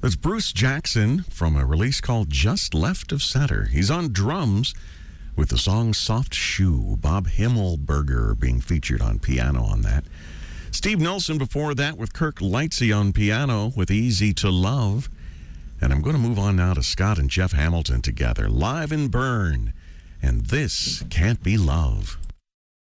That's Bruce Jackson from a release called Just Left of Center. He's on drums with the song Soft Shoe. Bob Himmelberger being featured on piano on that. Steve Nelson before that with Kirk Lightsey on piano with Easy to Love. And I'm going to move on now to Scott and Jeff Hamilton together, live in Bern. And This Can't Be Love.